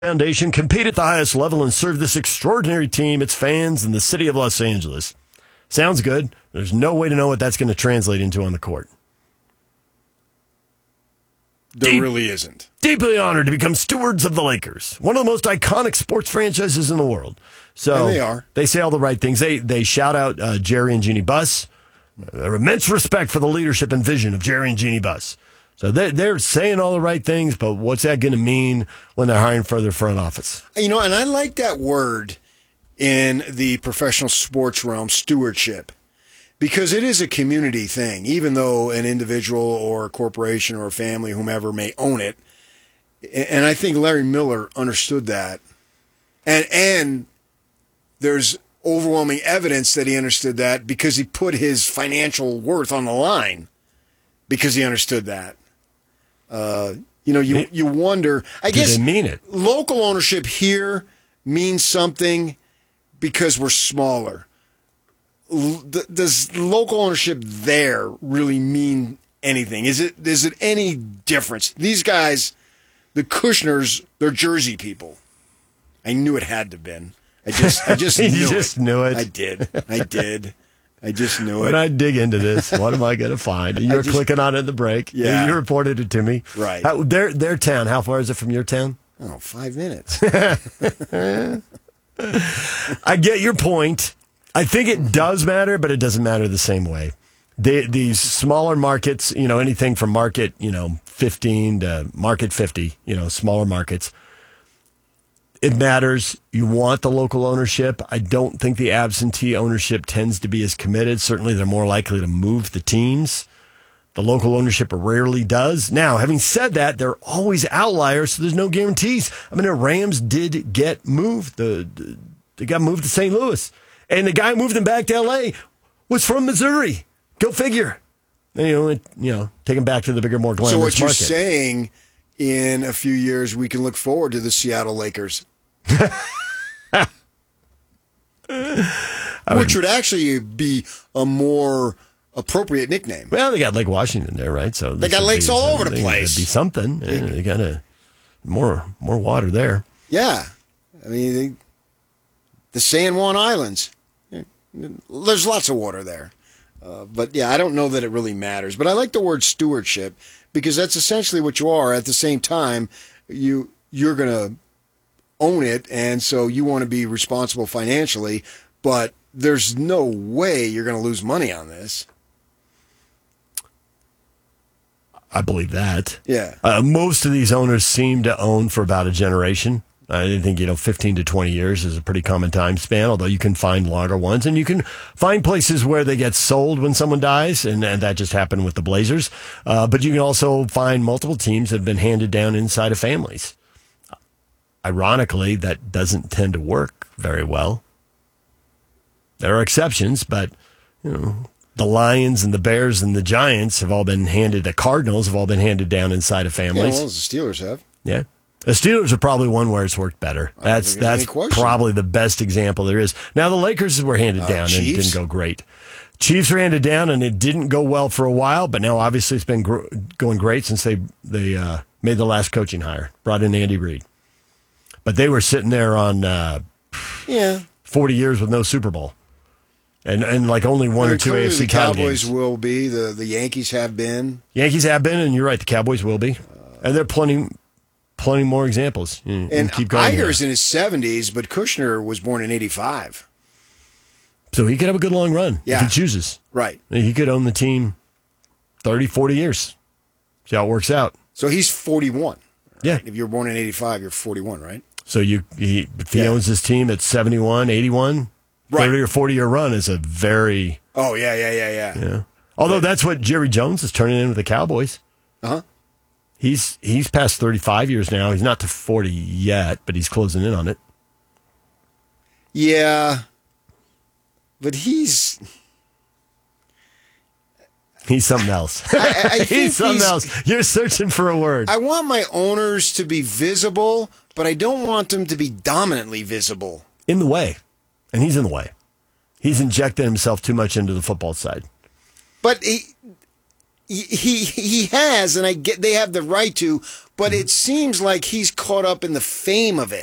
Foundation compete at the highest level and serve this extraordinary team, its fans, and the city of Los Angeles. Sounds good. There's no way to know what that's going to translate into on the court. There really isn't. Deeply honored to become stewards of the Lakers, one of the most iconic sports franchises in the world. So and they are. They say all the right things. They shout out Jerry and Jeannie Buss. Immense respect for the leadership and vision of Jerry and Jeannie Buss. So they're saying all the right things, but what's that going to mean when they're hiring for their front office? And I like that word in the professional sports realm, stewardship, because it is a community thing, even though an individual or a corporation or a family, whomever, may own it. And I think Larry Miller understood that. And there's overwhelming evidence that he understood that because he put his financial worth on the line because he understood that. You wonder. I guess they mean it. Local ownership here means something because we're smaller. Does local ownership there really mean anything? Is it any difference? These guys, the Kushners, they're Jersey people. I knew it had to have been. I just knew you just knew it. I did. I just knew it. When I dig into this, what am I going to find? You were clicking on it in the break. Yeah. You reported it to me. Right. Their town, how far is it from your town? 5 minutes. I get your point. I think it does matter, but it doesn't matter the same way. These smaller markets, anything from market, 15 to market 50, smaller markets. It matters. You want the local ownership. I don't think the absentee ownership tends to be as committed. Certainly, they're more likely to move the teams. The local ownership rarely does. Now, having said that, they're always outliers, so there's no guarantees. I mean, the Rams did get moved. They got moved to St. Louis. And the guy who moved them back to L.A. was from Missouri. Go figure. And, take them back to the bigger, more glamorous market. So what you're saying, in a few years, we can look forward to the Seattle Lakers. Which would actually be a more appropriate nickname. Well, they got Lake Washington there, right? So they got lakes all over the place. It'd be something. They got more water there. Yeah. I mean, the San Juan Islands. There's lots of water there. But, yeah, I don't know that it really matters. But I like the word stewardship because that's essentially what you are. At the same time, you're going to own it, and so you want to be responsible financially, but there's no way you're going to lose money on this. I believe that. Yeah. Most of these owners seem to own for about a generation. I think, 15 to 20 years is a pretty common time span, although you can find longer ones. And you can find places where they get sold when someone dies, and that just happened with the Blazers. But you can also find multiple teams that have been handed down inside of families. Ironically, that doesn't tend to work very well. There are exceptions, but, the Lions and the Bears and the Giants have all been handed, the Cardinals have all been handed down inside of families. Yeah, well, the Steelers have. Yeah. The Steelers are probably one where it's worked better. That's probably the best example there is. Now, the Lakers were handed down and it didn't go great. Chiefs were handed down and it didn't go well for a while, but now obviously it's been going great since they made the last coaching hire, brought in Andy Reid. But they were sitting there on 40 years with no Super Bowl. And like only one or two AFC the Cowboys games. will be. The Yankees have been. Yankees have been, and you're right, the Cowboys will be. And there are plenty more examples. And keep going. Iger's in his 70s, but Kushner was born in 85. So he could have a good long run if he chooses. Right. He could own the team 30, 40 years. See how it works out. So he's 41. Yeah. Right? If you were born in 85, you're 41, right? So if he owns his team at 71, 81, right. 30 or 40-year run is a very... Oh, yeah. Although that's what Jerry Jones is turning in with the Cowboys. Uh-huh. He's past 35 years now. He's not to 40 yet, but he's closing in on it. Yeah. But he's something else. He's something else. You're searching for a word. I want my owners to be visible, but I don't want them to be dominantly visible. In the way. And he's in the way. He's injected himself too much into the football side. But he has, and I get they have the right to, but it seems like he's caught up in the fame of it.